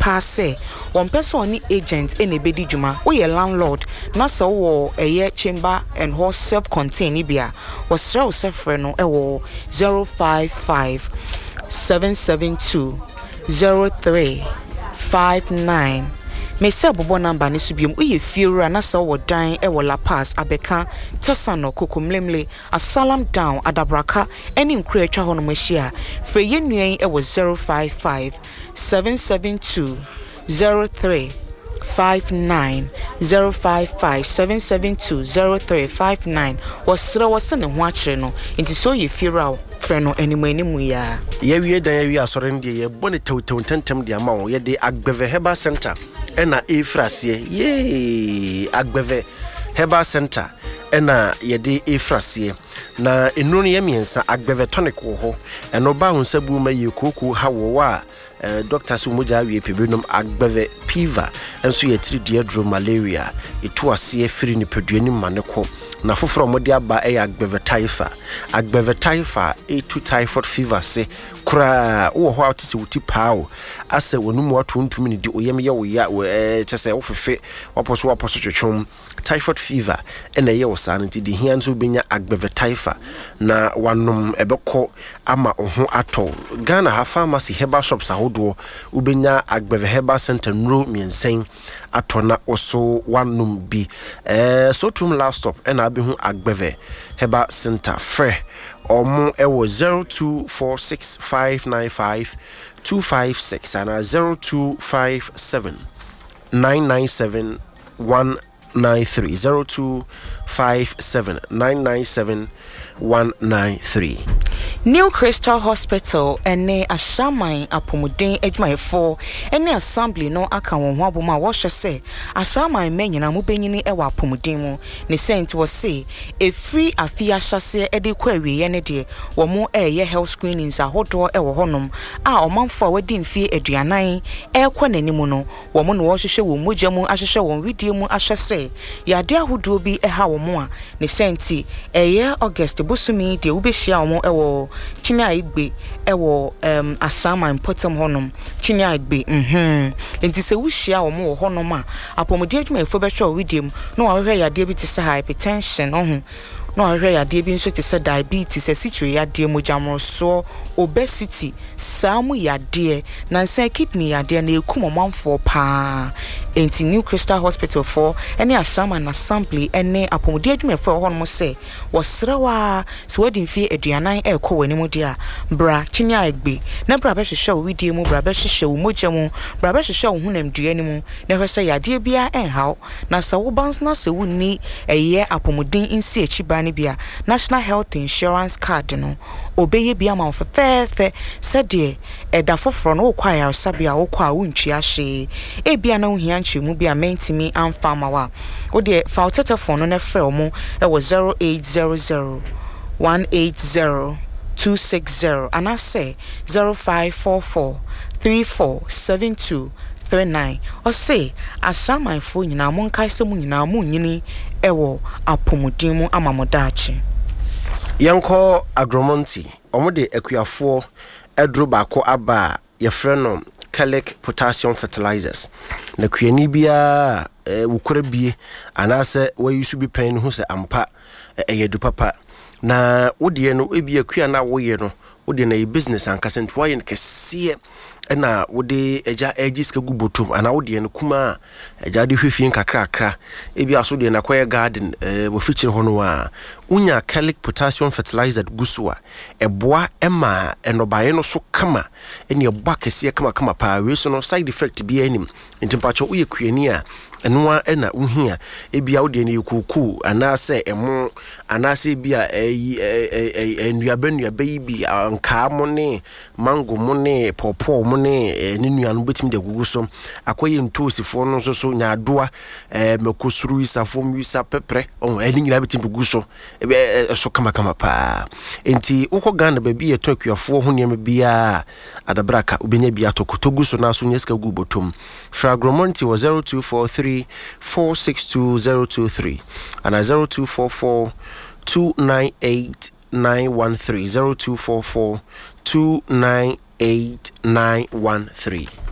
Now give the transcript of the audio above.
passe one person oni agent ene bedi juma wo ye landlord na so wo eye chamber and horse self contained ibia wo sra wo sefre no ewo 055 772 0359 me se bobo number ni subium uye fiura na so wo dan e wo La Paz abeka tesano kokomlemle asalam down adabraka eni nkru atwa ho no mahia frɛ yenuen e wo 055 772 0359 055 772 0359 wasra wasene ho akere no nti so ye fiura freno animu ya ye wie dan ye asore ndie ye bone tewtentem dia ma wo ye de Agbeve Herbal Center ena efrasie ye Agbeve Herbal Center ena ye de efrasie na enuro ne ye miensa Agbeve tonic wo ho eno ba ho sabu ma ye koku ha wo wa Dr. Sumuja wie pebenum Agbeve Piva enso ye tiri diadro malaria etu ase afiri ni peduani maneko na foforo mode aba Agbeve Taifa etu typhoid fever se kura wo ho atise wuti pao ase wonum watontumi ni di oyem ye wo ya chese wo fefe waposo twetwom typhoid fever ena ye wo sa nti di hia nso benya Agbeve Taifa na wanom ebekọ ama ho ato Ghana ha pharmacy herbal shops ahodo ubenya Agbeve Herbal Center nro miensen atona oso wanum bi so tum last stop ena be hu Agbeve Herbal Center fre omo ewo 0246595256 and 0257 997 193 0257 997 193 New Crystal Hospital ene ashaman apomuden adwumayefo ene assembly no aka won ho aboma wo hwe se ashaman menyina mo benyini e wa apomuden mu ne sent wo se e free afia hyase e de kwa wiye ne de wo mo eye health screenings ahodo e wo honom a omanfo a wadi mfie aduanan e kwa nanimu no wo mo no wo hwehwe wo mogya mu ahwehwe won widie mu ahwe se yade ahodo bi e ha wo mo a ne senti eye August busumi de ubehia wo mo e wo Chinia Igbe ewo asama important honom Chinia Igbe enti se wuhia wo mo honom a apomodi adwumayefo behwe widiem no ahwe yade bi te se hypertension ohun no ahwe yade bi nso te se diabetes esitwe yade mojamroso obesity samu yade na nsa kidney yade na ekumomamfo pa enti New Crystal Hospital for any asama na assembly ene apomodi adwumayefo honom se wosrewa se wadin fie aduanan ekọ wani mu dia bra Chinia Igbe na bra behwehwe wo widie mu bra behwehwe wo mogya mu bra behwehwe wo hunamdua ni mu na hwese yade bia enhaw na se wo bans na se wonni eye apomodin insi echiba ni bia National Health Insurance Card no obeye bia ma ofefefe sede eda foforo no kwa ya sabia wo kwa wuntwi ahye e bia na ohia nchemu bia mentimi amfama wa wo de fa telefone no na frɛ omo e wo 0800 180 260 and I say 0544 3472 39 or say asa my phone nyina mo nkai se mu nyina mo nyini ewo apomudin mu amamodachi yanko agromonti omode akuafo edro bako aba ye freno Calic potassium fertilizers na kuani bia wukora bie anase wayusu bi pen hu se ampa eyedu papa na wodie no ebia kua na woye no wodie na business ankasent waye nkese na wode eja ejiska gubotum ana wodie no kuma eja de hwefin kakrakra ebia so de na kwaye garden wo feature hono a unya Calic potassium fertilizer gusua eboa ema enobaye no so kama ene eboa kese kama pa we so no side effect bi anim ntimpacho uye kuani a enwa ena uhia ebia wode na yekuku anase emo anase bia nnuaba bi anka mo ne mango mo ne popo mo ne nnuanu betim de guguso akoye ntosifo no so nyaadoa mekosuru isafom isa pepre eni nyina betim guguso so kama pa enti woko Ghana baby ye tokuafo ho ne bia adabraka ubenya bia tokutoguso na so nyeska gubotom Fragromonti was 0243 462023 and 0244 298 913 0244 298 913